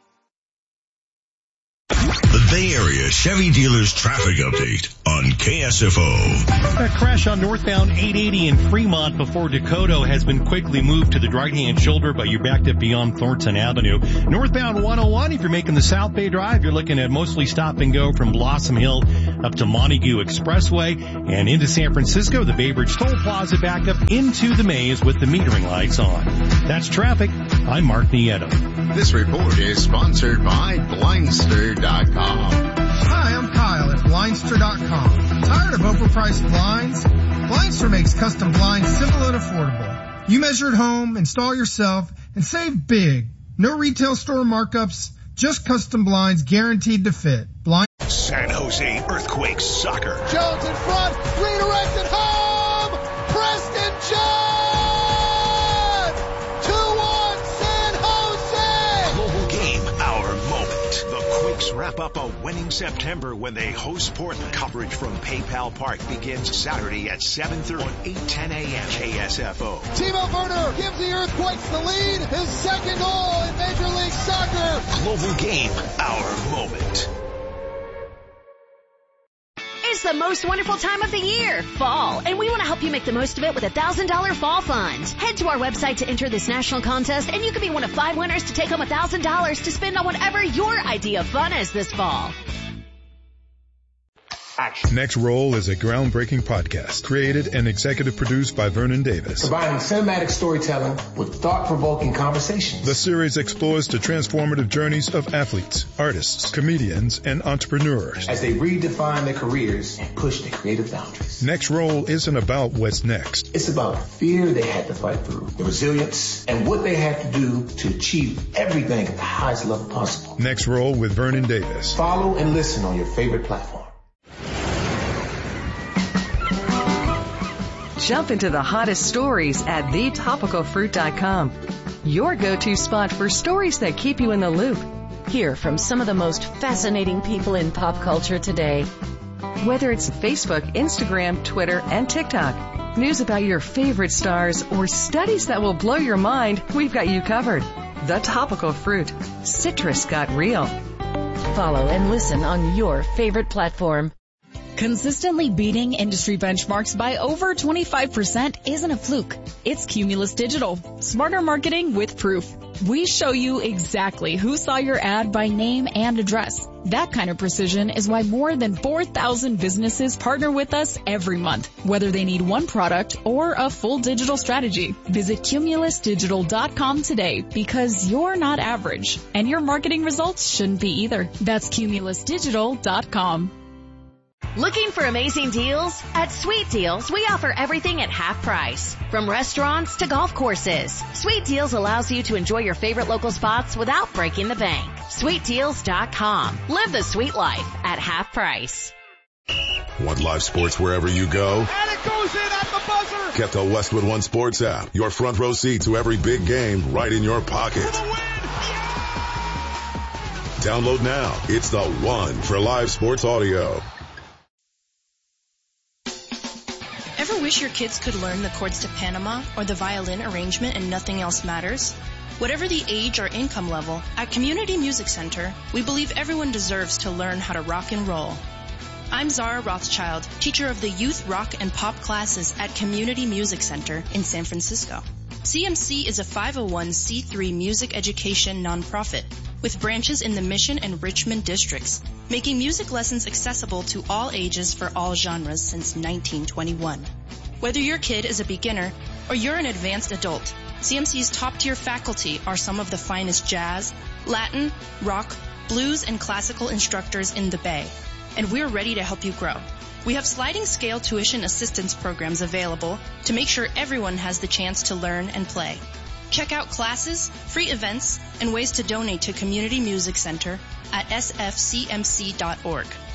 The Bay Area Chevy Dealers Traffic Update on K S F O. That crash on northbound eight eighty in Fremont before Dakota has been quickly moved to the right-hand shoulder, but you're backed up beyond Thornton Avenue. Northbound one oh one, if you're making the South Bay Drive, you're looking at mostly stop and go from Blossom Hill up to Montague Expressway and into San Francisco. The Bay Bridge Toll Plaza backed up into the maze with the metering lights on. That's traffic. I'm Mark Nieto. This report is sponsored by Blindster dot com. Hi, I'm Kyle at Blindster dot com. Tired of overpriced blinds? Blindster makes custom blinds simple and affordable. You measure at home, install yourself, and save big. No retail store markups, just custom blinds guaranteed to fit. Blind- San Jose Earthquakes soccer. Jones in front, redirected home! Preston Jones! Wrap up a winning September when they host Portland. Coverage from PayPal Park begins Saturday at seven thirty on eight ten A M K S F O. Timo Werner gives the Earthquakes the lead. His second goal in Major League Soccer. Global Game, our moment. It's the most wonderful time of the year, fall, and we want to help you make the most of it with a one thousand dollars Fall Fund. Head to our website to enter this national contest, and you can be one of five winners to take home one thousand dollars to spend on whatever your idea of fun is this fall. Action. Next Roll is a groundbreaking podcast created and executive produced by Vernon Davis. Combining cinematic storytelling with thought-provoking conversations. The series explores the transformative journeys of athletes, artists, comedians, and entrepreneurs as they redefine their careers and push their creative boundaries. Next Roll isn't about what's next. It's about the fear they had to fight through, the resilience, and what they had to do to achieve everything at the highest level possible. Next Roll with Vernon Davis. Follow and listen on your favorite platform. Jump into the hottest stories at the topical fruit dot com. Your go-to spot for stories that keep you in the loop. Hear from some of the most fascinating people in pop culture today. Whether it's Facebook, Instagram, Twitter, and TikTok, news about your favorite stars, or studies that will blow your mind, we've got you covered. The Topical Fruit. Citrus got real. Follow and listen on your favorite platform. Consistently beating industry benchmarks by over twenty-five percent isn't a fluke. It's Cumulus Digital. Smarter marketing with proof. We show you exactly who saw your ad by name and address. That kind of precision is why more than four thousand businesses partner with us every month, whether they need one product or a full digital strategy. Visit Cumulus Digital dot com today because you're not average, and your marketing results shouldn't be either. That's Cumulus Digital dot com. Looking for amazing deals? At Sweet Deals, we offer everything at half price. From restaurants to golf courses, Sweet Deals allows you to enjoy your favorite local spots without breaking the bank. Sweet Deals dot com. Live the sweet life at half price. Want live sports wherever you go? And it goes in at the buzzer! Get the Westwood One Sports app. Your front row seat to every big game right in your pocket. For the win! Download now. It's the one for live sports audio. Ever wish your kids could learn the chords to Panama or the violin arrangement and nothing else matters? Whatever the age or income level, at Community Music Center, we believe everyone deserves to learn how to rock and roll. I'm Zara Rothschild, teacher of the youth rock and pop classes at Community Music Center in San Francisco. C M C is a five oh one c three music education nonprofit. with branches in the Mission and Richmond districts, making music lessons accessible to all ages for all genres since nineteen twenty-one. Whether your kid is a beginner or you're an advanced adult, C M C's top-tier faculty are some of the finest jazz, Latin, rock, blues, and classical instructors in the Bay, and we're ready to help you grow. We have sliding scale tuition assistance programs available to make sure everyone has the chance to learn and play. Check out classes, free events, and ways to donate to Community Music Center at s f c m c dot org.